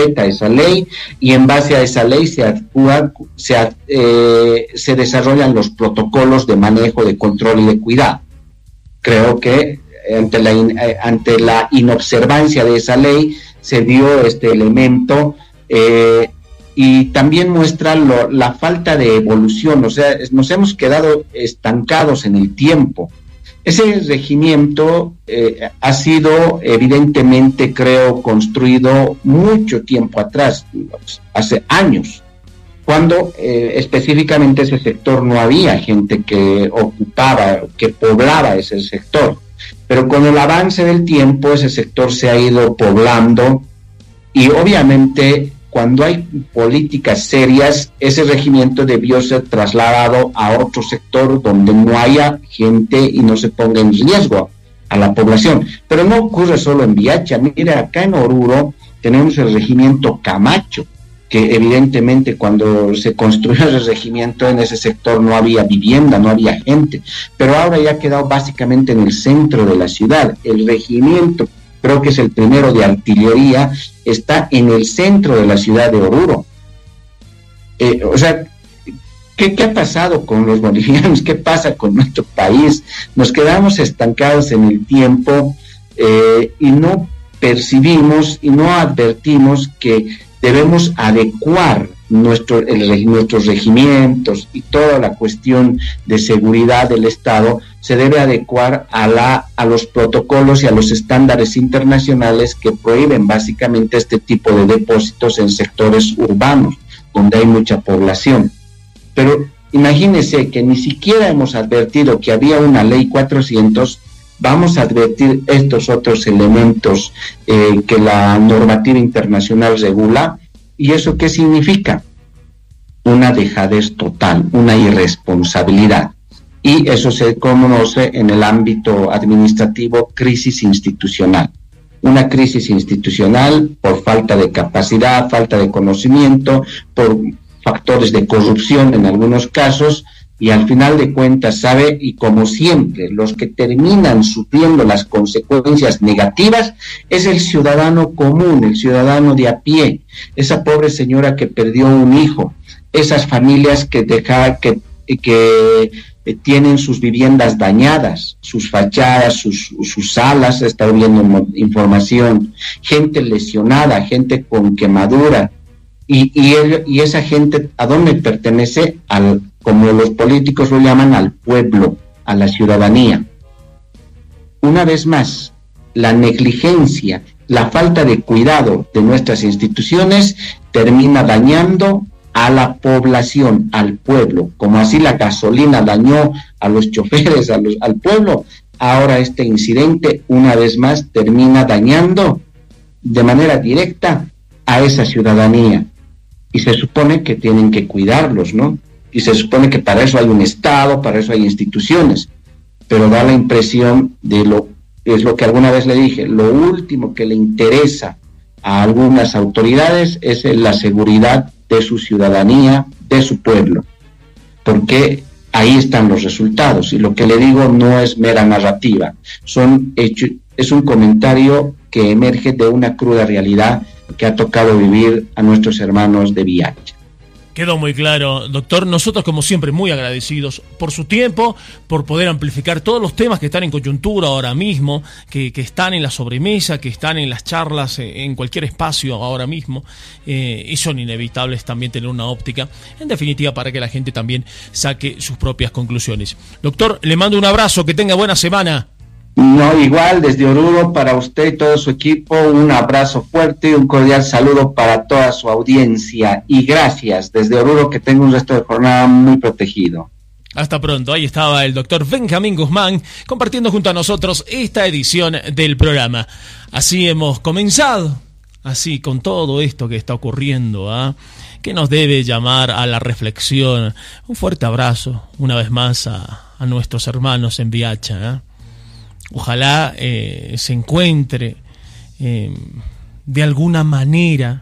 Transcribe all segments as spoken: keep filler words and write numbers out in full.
respeta esa ley y en base a esa ley se actúa, se, eh, se desarrollan los protocolos de manejo, de control y de cuidado. Creo que ante la, in, eh, ante la inobservancia de esa ley se dio este elemento eh, y también muestra lo, la falta de evolución, o sea, nos hemos quedado estancados en el tiempo. Ese regimiento eh, ha sido evidentemente, creo, construido mucho tiempo atrás, hace años, cuando eh, específicamente ese sector no había gente que ocupaba, que poblaba ese sector. Pero con el avance del tiempo ese sector se ha ido poblando y obviamente cuando hay políticas serias, ese regimiento debió ser trasladado a otro sector donde no haya gente y no se ponga en riesgo a la población. Pero no ocurre solo en Viacha. Mira, acá en Oruro tenemos el regimiento Camacho, que evidentemente cuando se construyó ese regimiento en ese sector no había vivienda, no había gente, pero ahora ya ha quedado básicamente en el centro de la ciudad. El regimiento, creo que es el primero de artillería, está en el centro de la ciudad de Oruro. Eh, o sea, ¿qué, ¿qué ha pasado con los bolivianos? ¿Qué pasa con nuestro país? Nos quedamos estancados en el tiempo eh, y no percibimos y no advertimos que debemos adecuar nuestro, el, nuestros regimientos y toda la cuestión de seguridad del Estado se debe adecuar a, la, a los protocolos y a los estándares internacionales que prohíben básicamente este tipo de depósitos en sectores urbanos, donde hay mucha población. Pero imagínense que ni siquiera hemos advertido que había una ley cuatrocientos, vamos a advertir estos otros elementos eh, que la normativa internacional regula. ¿Y eso qué significa? Una dejadez total, una irresponsabilidad. Y eso se conoce en el ámbito administrativo crisis institucional. Una crisis institucional por falta de capacidad, falta de conocimiento, por factores de corrupción en algunos casos, y al final de cuentas, sabe, y como siempre, los que terminan sufriendo las consecuencias negativas es el ciudadano común, el ciudadano de a pie, esa pobre señora que perdió un hijo, esas familias que deja, que, que tienen sus viviendas dañadas, sus fachadas, sus, sus salas, he estado viendo información, gente lesionada, gente con quemadura, y, y, el, y esa gente, ¿a dónde pertenece? Al, como los políticos lo llaman, al pueblo, a la ciudadanía. Una vez más, la negligencia, la falta de cuidado de nuestras instituciones termina dañando a la población, al pueblo, como así la gasolina dañó a los choferes, a los, al pueblo. Ahora este incidente, una vez más, termina dañando de manera directa a esa ciudadanía. Y se supone que tienen que cuidarlos, ¿no? Y se supone que para eso hay un Estado, para eso hay instituciones, pero da la impresión de lo, es lo que alguna vez le dije, lo último que le interesa a algunas autoridades es la seguridad de su ciudadanía, de su pueblo, porque ahí están los resultados, y lo que le digo no es mera narrativa, son hechos, es un comentario que emerge de una cruda realidad que ha tocado vivir a nuestros hermanos de Viacha. Quedó muy claro, doctor. Nosotros, como siempre, muy agradecidos por su tiempo, por poder amplificar todos los temas que están en coyuntura ahora mismo, que, que están en la sobremesa, que están en las charlas, en cualquier espacio ahora mismo, eh, y son inevitables también tener una óptica, en definitiva, para que la gente también saque sus propias conclusiones. Doctor, le mando un abrazo, que tenga buena semana. No, igual, desde Oruro, para usted y todo su equipo, un abrazo fuerte y un cordial saludo para toda su audiencia. Y gracias, desde Oruro, que tenga un resto de jornada muy protegido. Hasta pronto. Ahí estaba el doctor Benjamín Guzmán compartiendo junto a nosotros esta edición del programa. Así hemos comenzado, así con todo esto que está ocurriendo, ¿eh? que nos debe llamar a la reflexión. Un fuerte abrazo, una vez más, a, a nuestros hermanos en Viacha, ¿eh? Ojalá eh, se encuentre eh, de alguna manera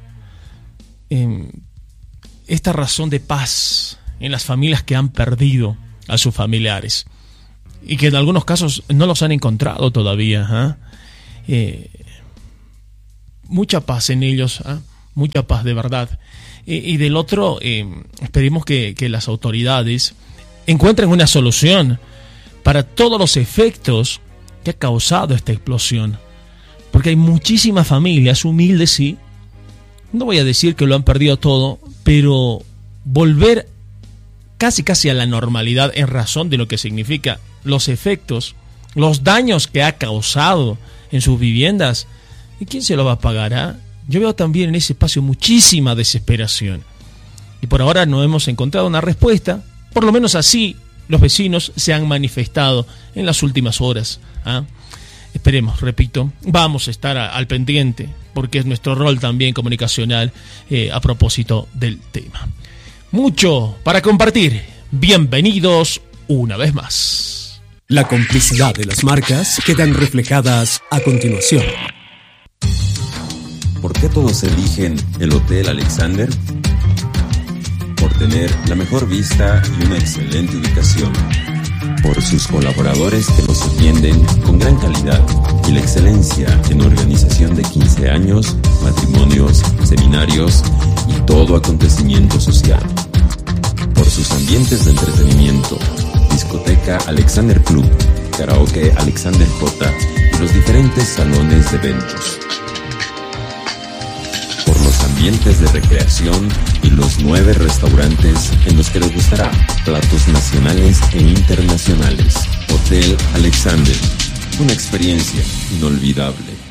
eh, esta razón de paz en las familias que han perdido a sus familiares y que en algunos casos no los han encontrado todavía. ¿eh? Eh, mucha paz en ellos, ¿eh? mucha paz de verdad. Y, y del otro, eh, esperemos que, que las autoridades encuentren una solución para todos los efectos que ha causado esta explosión. Porque hay muchísimas familias humildes, sí. No voy a decir que lo han perdido todo, pero volver casi casi a la normalidad en razón de lo que significa los efectos, los daños que ha causado en sus viviendas. ¿Y quién se lo va a pagar? ¿eh? Yo veo también en ese espacio muchísima desesperación. Y por ahora no hemos encontrado una respuesta. Por lo menos así los vecinos se han manifestado en las últimas horas. ¿eh? Esperemos, repito, vamos a estar a, al pendiente, porque es nuestro rol también comunicacional eh, a propósito del tema. Mucho para compartir. Bienvenidos una vez más. La complicidad de las marcas quedan reflejadas a continuación. ¿Por qué todos eligen el Hotel Alexander? Por tener la mejor vista y una excelente ubicación. Por sus colaboradores que los atienden con gran calidad y la excelencia en organización de quince años, matrimonios, seminarios y todo acontecimiento social. Por sus ambientes de entretenimiento, discoteca Alexander Club, karaoke Alexander J y los diferentes salones de eventos. Por los ambientes de recreación y los nueve restaurantes en los que les gustará platos nacionales e internacionales. Hotel Alexander, una experiencia inolvidable.